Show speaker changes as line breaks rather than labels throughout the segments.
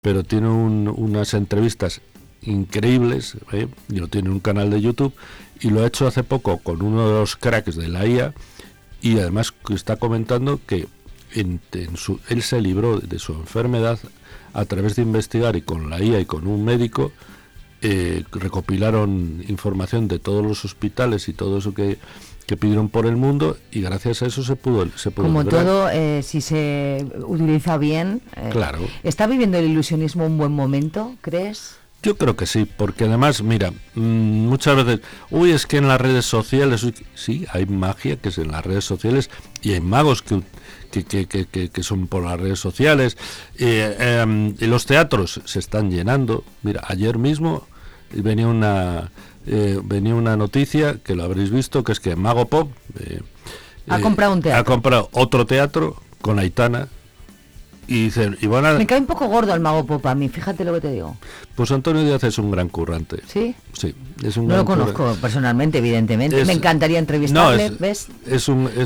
pero tiene unas entrevistas increíbles, y lo tiene en un canal de YouTube, y lo ha hecho hace poco con uno de los cracks de la IA, y además está comentando que él se libró de su enfermedad a través de investigar, y con la IA y con un médico recopilaron información de todos los hospitales y todo eso que pidieron por el mundo, y gracias a eso se pudo
como
lograr.
todo, si se utiliza bien.
Claro.
¿Está viviendo el ilusionismo un buen momento, crees?
Yo creo que sí, porque además, mira, muchas veces, es que en las redes sociales, sí, hay magia que es en las redes sociales, y hay magos que son por las redes sociales, y los teatros se están llenando. Mira, ayer mismo venía una noticia, que lo habréis visto, que es que Mago Pop
ha comprado un teatro.
Ha comprado otro teatro con Aitana. Y dicen,
me cae un poco gordo el Mago Pop a mí, fíjate lo que te digo.
Pues Antonio Díaz es un gran currante.
¿Sí?
Sí, es un
no
gran
lo conozco personalmente, evidentemente. Me encantaría entrevistarle, ¿ves?
Es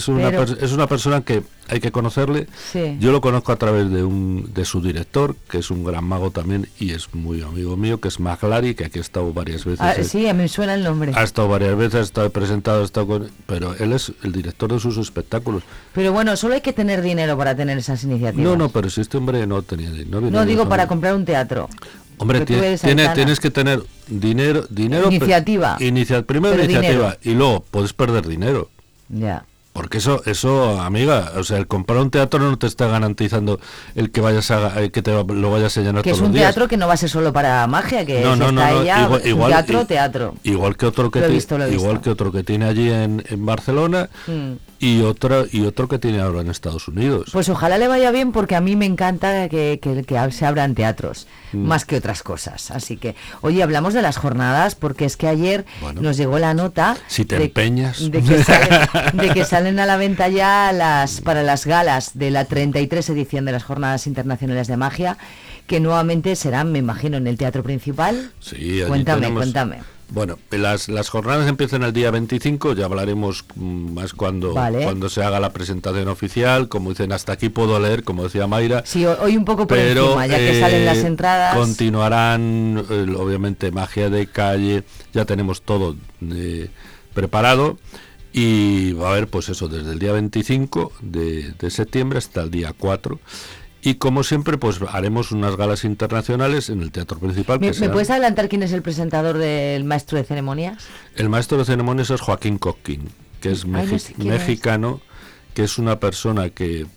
una persona que hay que conocerle.
Sí.
Yo lo conozco a través de su director, que es un gran mago también, y es muy amigo mío, que es Maglari, que aquí ha estado varias veces.
Sí, a mí me suena el nombre.
Ha estado varias veces, ha estado presentado, pero él es el director de sus espectáculos.
Pero bueno, solo hay que tener dinero para tener esas iniciativas.
No, pero si este hombre no tenía dinero.
No digo para comprar un teatro.
Hombre, tienes que tener dinero.
Iniciativa.
Primero iniciativa, dinero. Y luego puedes perder dinero.
Ya.
Porque eso, amiga, o sea, el comprar un teatro no te está garantizando el que vayas lo vayas a llenar
que
todos los días. Que es
un teatro que no va a ser solo para magia, que
igual,
teatro.
Igual que otro que otro que tiene allí en Barcelona. Y otro que tiene ahora en Estados Unidos.
Pues ojalá le vaya bien, porque a mí me encanta que se abran teatros, más que otras cosas. Así que, oye, hablamos de las jornadas, porque es que ayer nos llegó la nota
si te empeñas
de que salen a la venta ya para las galas de la 33 edición de las Jornadas Internacionales de Magia, que nuevamente serán, me imagino, en el Teatro Principal.
Sí,
cuéntame.
Bueno, las jornadas empiezan el día 25, ya hablaremos más cuando se haga la presentación oficial. Como dicen, hasta aquí puedo leer, como decía Mayra.
Sí, hoy un poco por encima, ya que salen las entradas.
Continuarán, obviamente, magia de calle, ya tenemos todo preparado. Y va a haber, pues eso, desde el día 25 de septiembre hasta el día 4. Y como siempre, pues haremos unas galas internacionales en el Teatro Principal.
¿Me puedes adelantar quién es el presentador del maestro de ceremonias?
El maestro de ceremonias es Joaquín Cosquín, que es mexicano, que es una persona que...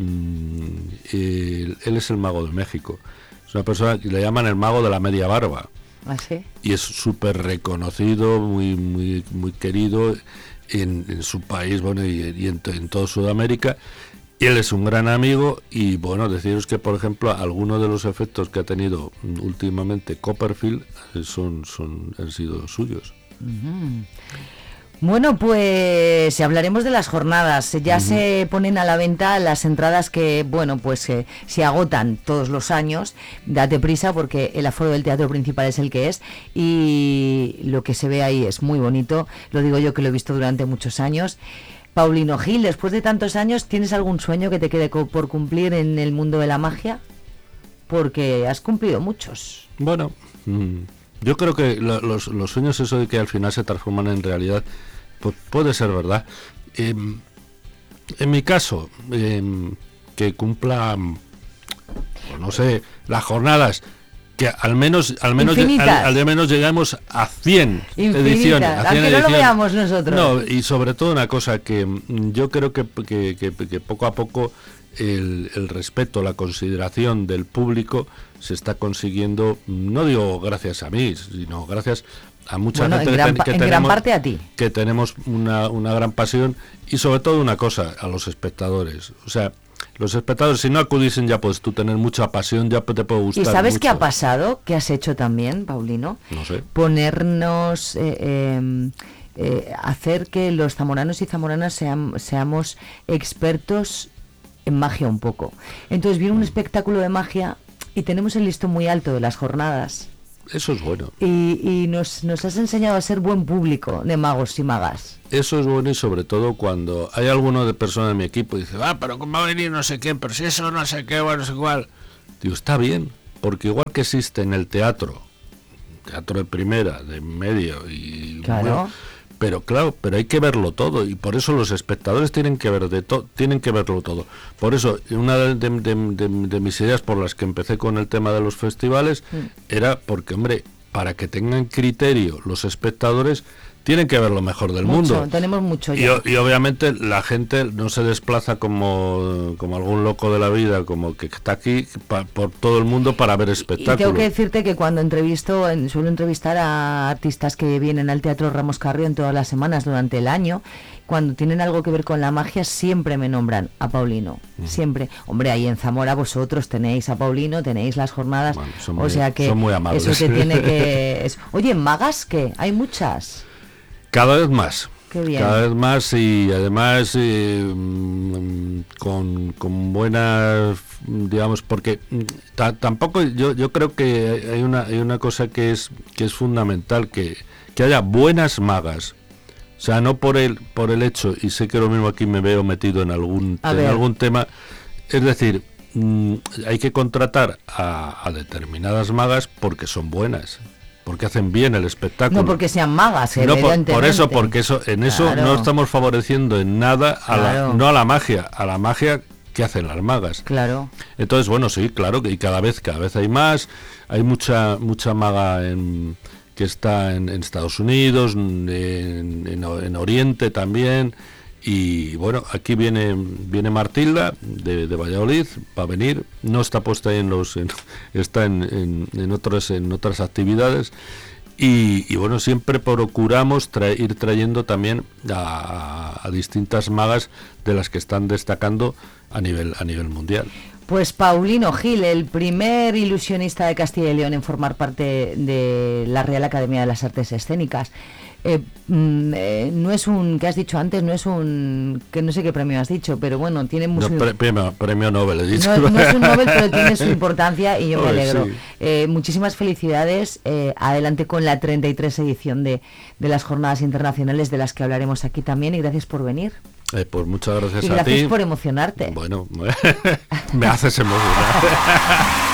él es el mago de México. Es una persona que le llaman el mago de la media barba.
¿Ah, sí?
Y es súper reconocido, muy, muy, muy querido en su país, y en toda Sudamérica. Y él es un gran amigo, y bueno, deciros que, por ejemplo, algunos de los efectos que ha tenido últimamente Copperfield han sido suyos.
Bueno, pues hablaremos de las jornadas. Ya se ponen a la venta las entradas que, bueno, pues se agotan todos los años. Date prisa, porque el aforo del Teatro Principal es el que es, y lo que se ve ahí es muy bonito. Lo digo yo, que lo he visto durante muchos años. Paulino Gil, después de tantos años, ¿tienes algún sueño que te quede por cumplir en el mundo de la magia? Porque has cumplido muchos.
Bueno, yo creo que los sueños, eso de que al final se transforman en realidad, pues puede ser verdad. En mi caso, que cumpla, pues no sé, las jornadas, que al menos llegamos a 100 ediciones.
Aunque no lo veamos nosotros.
No, y sobre todo una cosa, que yo creo que poco a poco el respeto, la consideración del público se está consiguiendo, no digo gracias a mí, sino gracias a mucha gente
gran parte a ti.
Que tenemos una gran pasión, y sobre todo una cosa, a los espectadores. O sea, los espectadores, si no acudiesen, ya puedes tú tener mucha pasión, ya te puede gustar.
¿Y sabes
mucho.
qué ha pasado? ¿Qué has hecho también, Paulino?
No sé.
Ponernos, hacer que los zamoranos y zamoranas seamos expertos en magia un poco. Entonces viene un espectáculo de magia y tenemos el listón muy alto de las jornadas.
Eso es bueno.
Y nos has enseñado a ser buen público de magos y magas.
Eso es bueno, y sobre todo cuando hay alguno de personas de mi equipo y dice, pero ¿cómo va a venir no sé quién? Pero si eso no sé qué, bueno, no sé cuál. Digo, está bien, porque igual que existe en el teatro de primera, de medio y
Claro.
bueno, pero hay que verlo todo, y por eso los espectadores tienen que verlo todo. Por eso una de mis ideas por las que empecé con el tema de los festivales era porque, hombre, para que tengan criterio los espectadores, tienen que ver lo mejor del mundo.
Tenemos mucho ya.
Y obviamente la gente no se desplaza como algún loco de la vida, como que está aquí por todo el mundo para ver espectáculos.
Y tengo que decirte que cuando suelo entrevistar a artistas que vienen al Teatro Ramos Carrión todas las semanas durante el año, cuando tienen algo que ver con la magia, siempre me nombran a Paulino. Siempre. Hombre, ahí en Zamora vosotros tenéis a Paulino, tenéis las jornadas.
Bueno,
o sea que
son muy amables.
eso te tiene que... Oye, ¿magas qué? ¿Hay muchas?
Cada vez más.
Qué bien.
Cada vez más, y además con buenas, digamos, porque tampoco yo creo que hay una cosa que es fundamental, que haya buenas magas. O sea, no por el hecho, y sé que lo mismo aquí me veo metido en algún tema, es decir, hay que contratar a determinadas magas porque son buenas, porque hacen bien el espectáculo.
No porque sean magas,
No,
evidentemente.
porque eso
Claro.
no estamos favoreciendo en nada no a la magia que hacen las magas.
Claro.
Entonces, bueno, sí, claro, y cada vez hay más, hay mucha maga que está en Estados Unidos, en Oriente también. Y bueno, aquí viene Martilda de Valladolid, va a venir, no está puesta ahí está en otras actividades, y bueno, siempre procuramos ir trayendo también a distintas magas de las que están destacando a nivel mundial.
Pues Paulino Gil, el primer ilusionista de Castilla y León en formar parte de la Real Academia de las Artes Escénicas. No es un, ¿qué has dicho antes? No es un, que no sé qué premio has dicho, pero bueno, tiene mucho...
Premio Nobel, he dicho.
No es un Nobel, pero tiene su importancia y yo me alegro.
Sí.
Muchísimas felicidades, adelante con la 33 edición de las Jornadas Internacionales, de las que hablaremos aquí también, y gracias por venir.
Pues muchas gracias
y
a ti.
gracias por emocionarte.
Bueno, me haces emocionar.